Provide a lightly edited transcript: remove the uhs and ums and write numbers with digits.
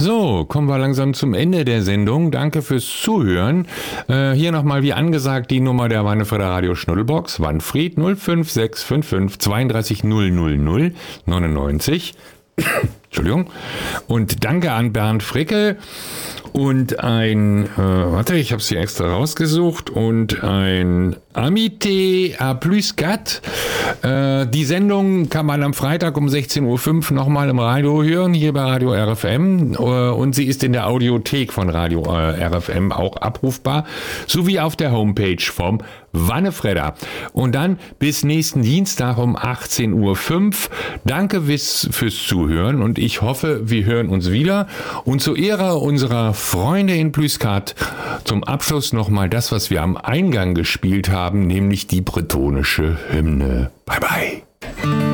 So, kommen wir langsam zum Ende der Sendung. Danke fürs Zuhören. Hier nochmal wie angesagt die Nummer der Wannefrieder Radio Schnuddelbox. Wanfried 05655 32 000 99. Entschuldigung. Und danke an Bernd Fricke und ich habe es hier extra rausgesucht, und ein Amité à plus 4. Die Sendung kann man am Freitag um 16.05 Uhr nochmal im Radio hören, hier bei Radio RFM, und sie ist in der Audiothek von Radio RFM auch abrufbar, sowie auf der Homepage vom Wannefredder. Und dann bis nächsten Dienstag um 18.05 Uhr. Danke fürs Zuhören, und ich hoffe, wir hören uns wieder. Und zur Ehre unserer Freunde in Plüskat zum Abschluss nochmal das, was wir am Eingang gespielt haben, nämlich die bretonische Hymne. Bye bye.